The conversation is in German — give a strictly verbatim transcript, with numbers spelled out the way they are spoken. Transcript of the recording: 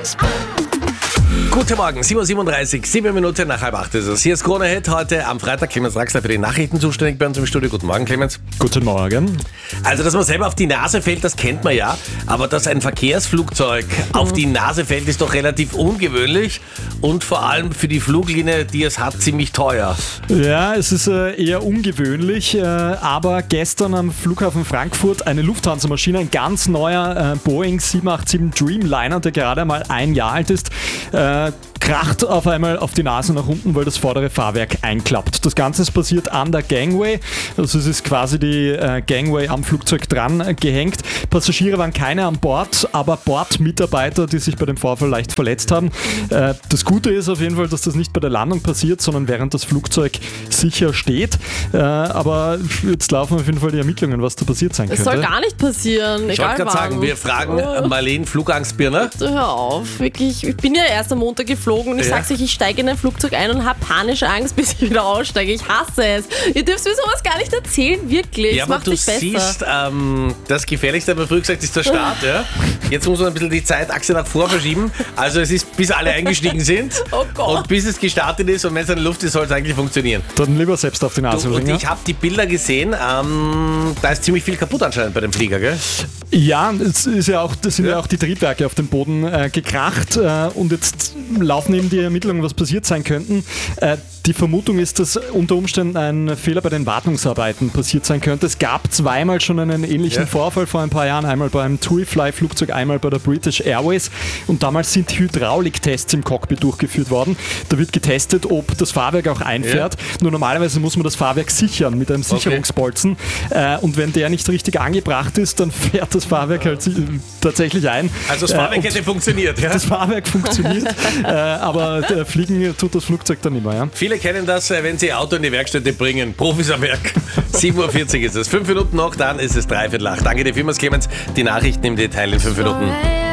Guten Morgen, sieben Uhr siebenunddreißig, sieben Minuten nach halb acht ist es. Hier ist Krone Hit, heute am Freitag. Clemens Draxler für die Nachrichten zuständig bei uns im Studio. Guten Morgen, Clemens. Guten Morgen. Also, dass man selber auf die Nase fällt, das kennt man ja. Aber dass ein Verkehrsflugzeug auf die Nase fällt, ist doch relativ ungewöhnlich. Und vor allem für die Fluglinie, die es hat, ziemlich teuer. Ja, es ist äh, eher ungewöhnlich. Äh, aber gestern am Flughafen Frankfurt eine Lufthansa-Maschine, ein ganz neuer äh, Boeing sieben acht sieben Dreamliner, der gerade mal ein Jahr alt ist, äh, kracht auf einmal auf die Nase nach unten, weil das vordere Fahrwerk einklappt. Das Ganze ist passiert an der Gangway. Also es ist quasi die äh, Gangway am Flugzeug dran äh, gehängt. Passagiere waren keine an Bord, aber Bordmitarbeiter, die sich bei dem Vorfall leicht verletzt haben. Äh, das Gute ist auf jeden Fall, dass das nicht bei der Landung passiert, sondern während das Flugzeug sicher steht. Äh, aber jetzt laufen auf jeden Fall die Ermittlungen, was da passiert sein Es könnte. soll gar nicht passieren, Ich egal wollte gerade wann. sagen, wir fragen Oh. Marlene Flugangstbirne. Hör auf, wirklich. Ich bin ja erst am Montag geflogen und ich Ja. sag's euch, ich steige in ein Flugzeug ein und habe panische Angst, bis ich wieder aussteige. Ich hasse es. Ihr dürft mir sowas gar nicht erzählen, wirklich. Ja, es aber macht du mich besser. siehst, ähm, das Gefährlichste, haben wir früher gesagt, ist der Start. Ja? Jetzt muss man ein bisschen die Zeitachse nach vor verschieben. Also es ist, bis alle eingestiegen sind Oh Gott. und bis es gestartet ist und wenn es in der Luft ist, soll es eigentlich funktionieren. Dann lieber selbst auf die Nase Du, und bringen. ich habe die Bilder gesehen, ähm, da ist ziemlich viel kaputt anscheinend bei dem Flieger, gell? Ja, es ist ja auch, das sind ja, Ja. auch die Triebwerke auf den Boden äh, gekracht äh, und jetzt laufen eben die Ermittlungen, was passiert sein könnten. Äh, die Vermutung ist, dass unter Umständen ein Fehler bei den Wartungsarbeiten passiert sein könnte. Es gab zweimal schon einen ähnlichen Ja. Vorfall vor ein paar Jahren, einmal beim TUI-Fly-Flugzeug, einmal bei der British Airways und damals sind Hydrauliktests im Cockpit durchgeführt worden. Da wird getestet, ob das Fahrwerk auch einfährt. Nur normalerweise muss man das Fahrwerk sichern mit einem Sicherungsbolzen äh, und wenn der nicht richtig angebracht ist, dann fährt das Fahrwerk halt si- tatsächlich ein. Also das Äh, Fahrwerk und hätte funktioniert, ja? das Fahrwerk funktioniert, äh, aber äh, fliegen tut das Flugzeug dann immer. Ja? Viele kennen das, äh, wenn sie ihr Auto in die Werkstätte bringen. Profis am Werk. sieben Uhr vierzig ist es. Fünf Minuten noch, dann ist es dreiviertel acht. Danke dir vielmals, Clemens. Die Nachrichten im Detail in fünf Minuten.